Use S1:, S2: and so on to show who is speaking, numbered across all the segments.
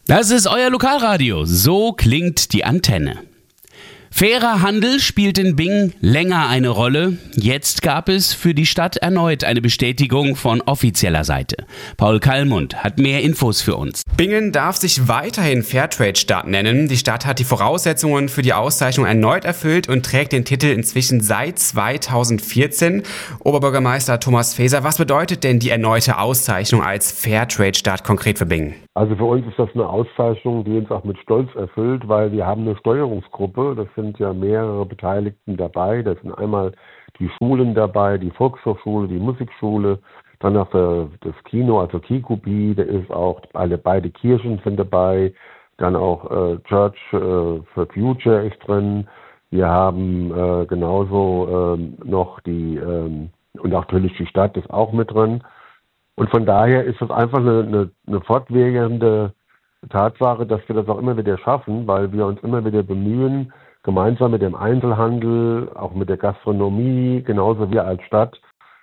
S1: Das ist euer Lokalradio. So klingt die Antenne. Fairer Handel spielt in Bingen länger eine Rolle. Jetzt gab es für die Stadt erneut eine Bestätigung von offizieller Seite. Paul Kallmund hat mehr Infos für uns.
S2: Bingen darf sich weiterhin Fairtrade-Stadt nennen. Die Stadt hat die Voraussetzungen für die Auszeichnung erneut erfüllt und trägt den Titel inzwischen seit 2014. Oberbürgermeister Thomas Faeser, was bedeutet denn die erneute Auszeichnung als Fairtrade-Stadt konkret für Bingen?
S3: Also für uns ist das eine Auszeichnung, die uns auch mit Stolz erfüllt, weil wir haben eine Steuerungsgruppe, das sind ja mehrere Beteiligten dabei, da sind einmal die Schulen dabei, die Volkshochschule, die Musikschule, dann noch das Kino, also Kikubi, da ist auch beide Kirchen sind dabei, dann auch Church for Future ist drin, wir haben genauso noch und auch natürlich die Stadt ist auch mit drin. Und von daher ist es einfach eine fortwährende Tatsache, dass wir das auch immer wieder schaffen, weil wir uns immer wieder bemühen, gemeinsam mit dem Einzelhandel, auch mit der Gastronomie, genauso wir als Stadt,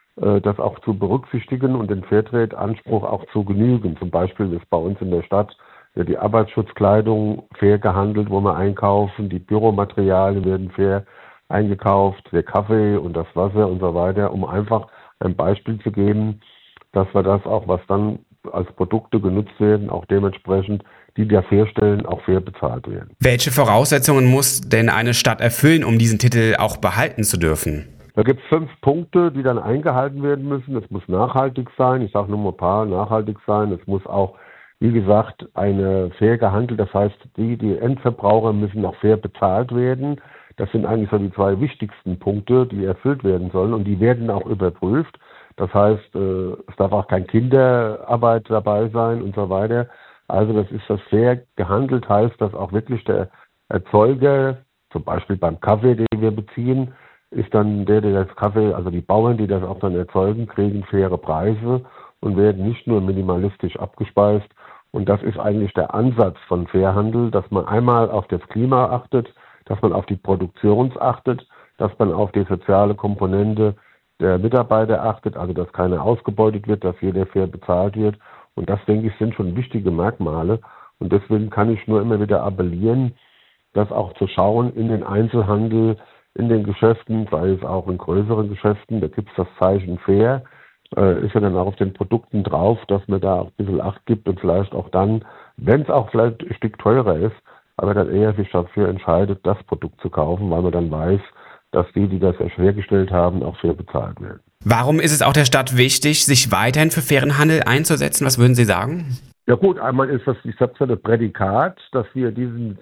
S3: das auch zu berücksichtigen und den Fairtrade-Anspruch auch zu genügen. Zum Beispiel ist bei uns in der Stadt die Arbeitsschutzkleidung fair gehandelt, wo wir einkaufen, die Büromaterialien werden fair eingekauft, der Kaffee und das Wasser und so weiter, um einfach ein Beispiel zu geben, dass wir das auch, was dann als Produkte genutzt werden, auch dementsprechend, die das herstellen, auch fair bezahlt werden.
S2: Welche Voraussetzungen muss denn eine Stadt erfüllen, um diesen Titel auch behalten zu dürfen?
S3: Da gibt es 5 Punkte, die dann eingehalten werden müssen. Es muss nachhaltig sein, ich sage nur mal ein paar, nachhaltig sein. Es muss auch, wie gesagt, eine fair gehandelt, das heißt, die Endverbraucher müssen auch fair bezahlt werden. Das sind eigentlich so die 2 wichtigsten Punkte, die erfüllt werden sollen und die werden auch überprüft. Das heißt, es darf auch kein Kinderarbeit dabei sein und so weiter. Also das ist das fair gehandelt, heißt, dass auch wirklich der Erzeuger, zum Beispiel beim Kaffee, den wir beziehen, ist dann der das Kaffee, also die Bauern, die das auch dann erzeugen, kriegen faire Preise und werden nicht nur minimalistisch abgespeist. Und das ist eigentlich der Ansatz von Fairhandel, dass man einmal auf das Klima achtet, dass man auf die Produktion achtet, dass man auf die soziale Komponente der Mitarbeiter achtet, also dass keiner ausgebeutet wird, dass jeder fair bezahlt wird. Und das, denke ich, sind schon wichtige Merkmale. Und deswegen kann ich nur immer wieder appellieren, das auch zu schauen in den Einzelhandel, in den Geschäften, sei es auch in größeren Geschäften, da gibt es das Zeichen fair, ist ja dann auch auf den Produkten drauf, dass man da auch ein bisschen Acht gibt und vielleicht auch dann, wenn es auch vielleicht ein Stück teurer ist, aber dann eher sich dafür entscheidet, das Produkt zu kaufen, weil man dann weiß, dass die das hergestellt haben, auch fair bezahlt werden.
S2: Warum ist es auch der Stadt wichtig, sich weiterhin für fairen Handel einzusetzen? Was würden Sie sagen?
S3: Ja gut, einmal ist das, ich sage so, ein Prädikat, dass wir diesen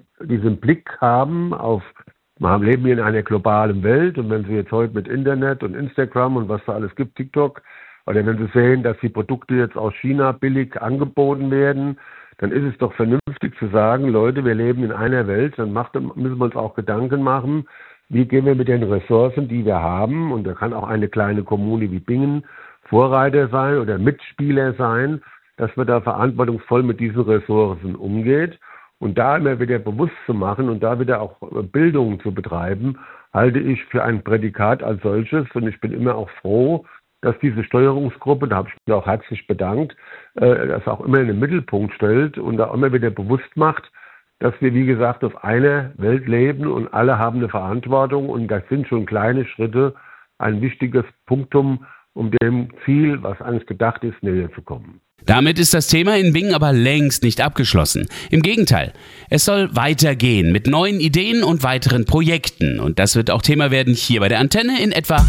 S3: Blick haben auf, wir leben hier in einer globalen Welt und wenn Sie jetzt heute mit Internet und Instagram und was da alles gibt, TikTok, oder wenn Sie sehen, dass die Produkte jetzt aus China billig angeboten werden, dann ist es doch vernünftig zu sagen, Leute, wir leben in einer Welt, dann müssen wir uns auch Gedanken machen, wie gehen wir mit den Ressourcen, die wir haben, und da kann auch eine kleine Kommune wie Bingen Vorreiter sein oder Mitspieler sein, dass man da verantwortungsvoll mit diesen Ressourcen umgeht. Und da immer wieder bewusst zu machen und da wieder auch Bildung zu betreiben, halte ich für ein Prädikat als solches. Und ich bin immer auch froh, dass diese Steuerungsgruppe, da habe ich mich auch herzlich bedankt, das auch immer in den Mittelpunkt stellt und da immer wieder bewusst macht, dass wir, wie gesagt, auf einer Welt leben und alle haben eine Verantwortung und das sind schon kleine Schritte, ein wichtiges Punktum, um dem Ziel, was eigentlich gedacht ist, näher zu kommen.
S1: Damit ist das Thema in Bingen aber längst nicht abgeschlossen. Im Gegenteil, es soll weitergehen mit neuen Ideen und weiteren Projekten. Und das wird auch Thema werden hier bei der Antenne in etwa